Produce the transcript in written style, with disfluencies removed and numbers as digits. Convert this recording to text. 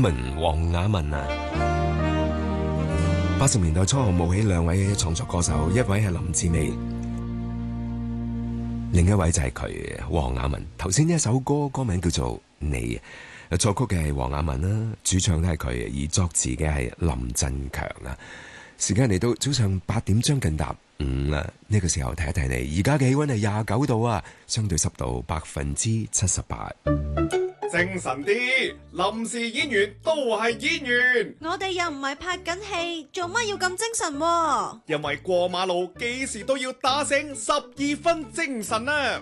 文、黃雅文啊。80年代初冒起兩位創作歌手，一位係林志美，另一位就係佢黃雅文。頭先呢一首歌歌名叫做《你》，作曲嘅係黃雅文啦，主唱都係佢，而作詞嘅係林振強啊。時間嚟到早上8點將近踏5啦，呢個時候提一提你，而家嘅氣溫係29度啊，相對濕度78%。 精神啲，臨時演員都係演員。 我哋又唔係拍緊戲，做乜要咁精神？ 因為過馬路幾時都要打醒12分精神啊！